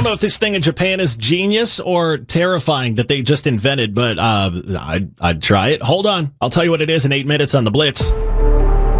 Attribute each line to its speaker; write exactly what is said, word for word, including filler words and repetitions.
Speaker 1: don't know if this thing in Japan is genius or terrifying that they just invented, but uh, I'd, I'd try it. Hold on. I'll tell you what it is in eight minutes on the Blitz.